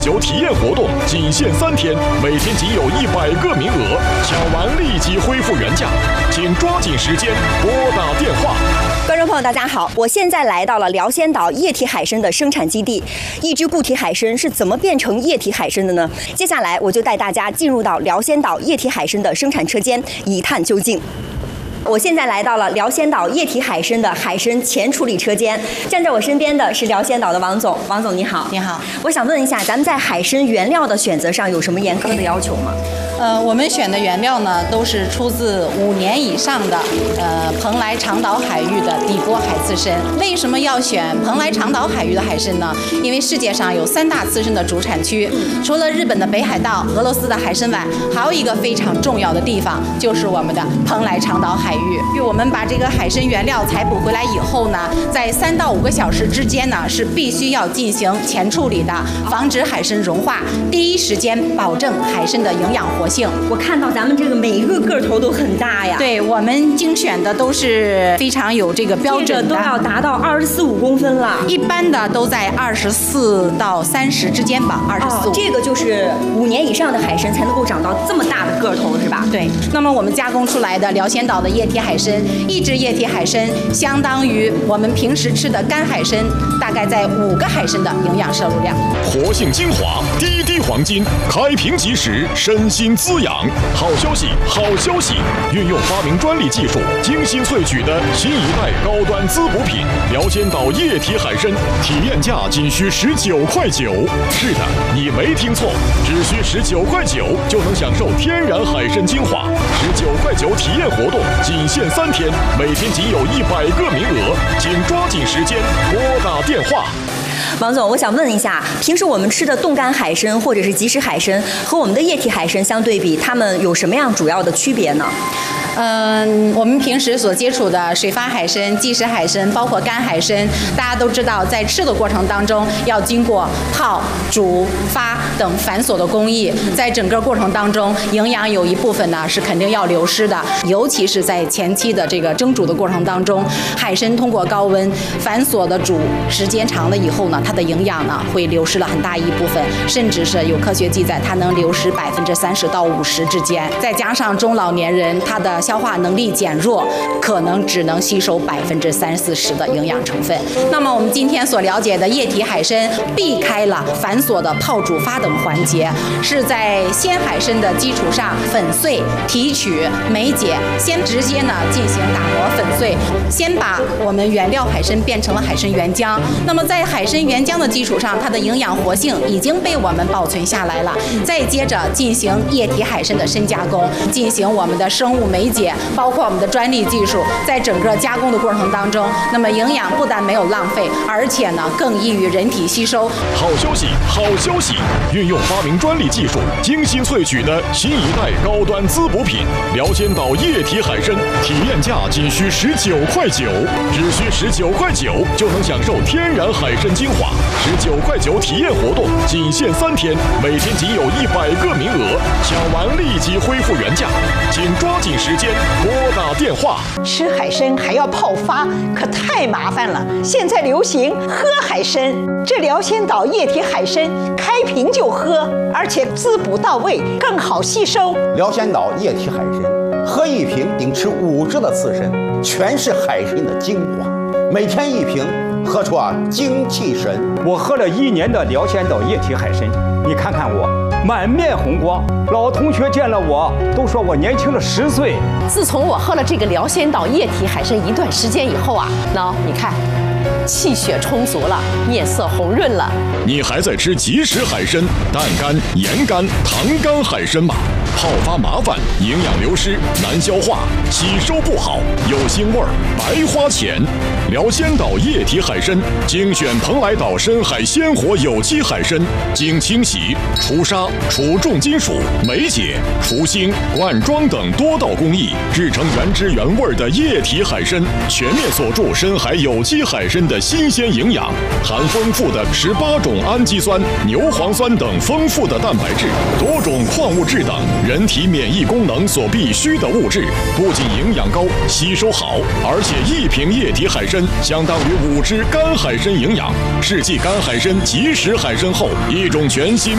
酒体验活动仅限3天，每天仅有100个名额，抢完立即恢复原价，请抓紧时间拨打电话。 观众朋友，大家好，我现在来到了辽仙岛液体海参的生产基地。一只固体海参是怎么变成液体海参的呢？接下来我就带大家进入到辽仙岛液体海参的生产车间，一探究竟。我现在来到了辽仙岛液体海参的海参前处理车间，站在我身边的是辽仙岛的王总。王总你好。 你好。 我想问一下，咱们在海参原料的选择上有什么严苛的要求吗？ 我们选的原料呢，都是出自5年以上的蓬莱长岛海域的底波海刺参。为什么要选蓬莱长岛海域的海参呢？因为世界上有3大刺参的主产区，除了日本的北海道、俄罗斯的海参崴，还有一个非常重要的地方，就是我们的蓬莱长岛海域。我们把这个海参原料采捕回来以后呢，在3到5个小时之间呢，是必须要进行前处理的，防止海参融化，第一时间保证海参的营养活性。 我看到咱们这个每一个个头都很大呀。 对，我们精选的都是非常有这个标准的， 这个都要达到24、5公分了。 一般的都在24到30之间吧，24。 这个就是5年以上的海参才能够长到这么大的个头，是吧？ 对。那么我们加工出来的辽仙岛的液体海参，一只液体海参相当于我们平时吃的干海参大概在5个海参的营养摄入量。 活性精华，滴滴黄金，开瓶即食，身心滋养。好消息，好消息！运用发明专利技术，精心萃取的新一代高端滋补品辽仙岛液体海参，体验价仅需19.9块。是的，你没听错，只需19.9块就能享受天然海参精华。19.9块体验活动仅限3天，每天仅有100个名额，请抓紧时间拨打电话。 王总，我想问一下，平时我们吃的冻干海参或者是即食海参和我们的液体海参相对比，它们有什么样主要的区别呢？ 我们平时所接触的水发海参、即食海参，包括干海参，大家都知道，在吃的过程当中要经过泡、煮、发等繁琐的工艺，在整个过程当中，营养有一部分呢是肯定要流失的，尤其是在前期的这个蒸煮的过程当中，海参通过高温繁琐的煮时间长了以后呢，它的营养呢会流失了很大一部分，甚至是有科学记载，它能流失30%到50%之间。再加上中老年人他的消化能力减弱，可能只能吸收30-40%的营养成分。那么我们今天所了解的液体海参，避开了繁琐的泡、煮、发等环节，是在鲜海参的基础上粉碎、提取、酶解，先直接呢进行打磨粉碎，先把我们原料海参变成了海参原浆。那么在海参原浆的基础上，它的营养活性已经被我们保存下来了，再接着进行液体海参的深加工，进行我们的生物酶解，包括我们的专利技术，在整个加工的过程当中，那么营养不但没有浪费，而且呢更易于人体吸收。 好消息，好消息！运用发明专利技术，精心萃取的新一代高端滋补品辽仙岛液体海参，体验价仅需19.9块，只需19.9块就能享受天然海参精华。19.9块体验活动仅限3天，每天仅有100个名额，抢完立即恢复原价，请抓紧时间拨打电话。 吃海参还要泡发，可太麻烦了。现在流行喝海参，这辽仙岛液体海参开瓶就喝，而且滋补到位，更好吸收。 辽仙岛液体海参，喝1瓶顶吃5只的刺参，全是海参的精华，每天1瓶，喝出精气神。 我喝了1年的辽仙岛液体海参，你看看我满面红光，老同学见了我都说我年轻了10岁。 自从我喝了这个辽仙岛液体海参一段时间以后你看，气血充足了，面色红润了。 你还在吃即食海参、淡干、盐干、糖干海参吗？泡发麻烦，营养流失，难消化，吸收不好，有腥味儿，白花钱。辽仙岛液体海参，精选蓬莱岛深海鲜活有机海参，经清洗、除沙、除重金属、酶解、除腥、灌装等多道工艺，制成原汁原味的液体海参，全面锁住深海有机海参的新鲜营养，含丰富的18种氨基酸、牛磺酸等丰富的蛋白质，多种矿物质等人体免疫功能所必需的物质，不仅营养高、吸收好，而且1瓶液体海参相当于5只干海参营养，是继干海参、即食海参后一种全新